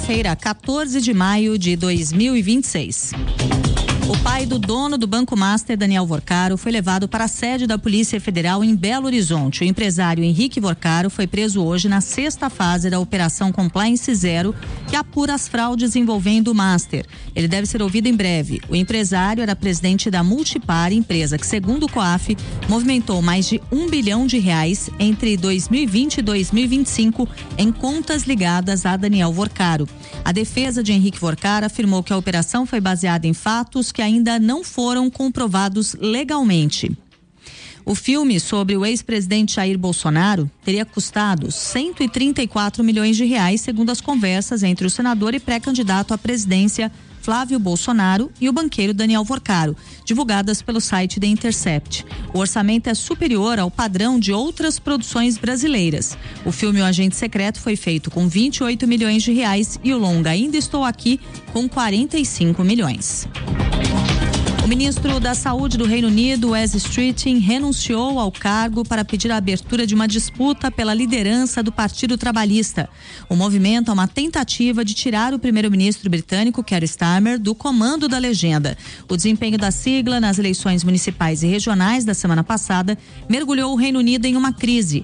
Segunda-feira, 14 de maio de 2026. O pai do dono do Banco Master, Daniel Vorcaro, foi levado para a sede da Polícia Federal em Belo Horizonte. O empresário Henrique Vorcaro foi preso hoje na 6ª fase da Operação Compliance Zero, que apura as fraudes envolvendo o Master. Ele deve ser ouvido em breve. O empresário era presidente da Multipar, empresa que, segundo o COAF, movimentou mais de R$1 bilhão entre 2020 e 2025 em contas ligadas a Daniel Vorcaro. A defesa de Henrique Vorcaro afirmou que a operação foi baseada em fatos que ainda não foram comprovados legalmente. O filme sobre o ex-presidente Jair Bolsonaro teria custado R$134 milhões, segundo as conversas entre o senador e pré-candidato à presidência Flávio Bolsonaro e o banqueiro Daniel Vorcaro, divulgadas pelo site The Intercept. O orçamento é superior ao padrão de outras produções brasileiras. O filme O Agente Secreto foi feito com R$28 milhões e o longa Ainda Estou Aqui com 45 milhões. O ministro da Saúde do Reino Unido, Wes Streeting, renunciou ao cargo para pedir a abertura de uma disputa pela liderança do Partido Trabalhista. O movimento é uma tentativa de tirar o primeiro-ministro britânico, Keir Starmer, do comando da legenda. O desempenho da sigla nas eleições municipais e regionais da semana passada mergulhou o Reino Unido em uma crise.